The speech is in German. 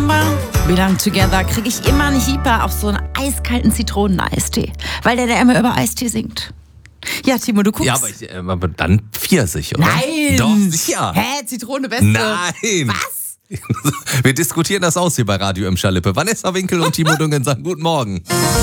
Remember? Belong Together kriege ich immer einen Hieper auf so einen eiskalten Zitroneneistee, weil der immer über Eistee singt. Ja, Timo, du guckst. Ja, aber dann Pfirsich, oder? Nein! Doch, sicher. Hä, Zitrone beste. Nein! Was? Wir diskutieren das aus hier bei Radio im Schalippe. Vanessa Winkel und Timo Dungen sagen guten Morgen.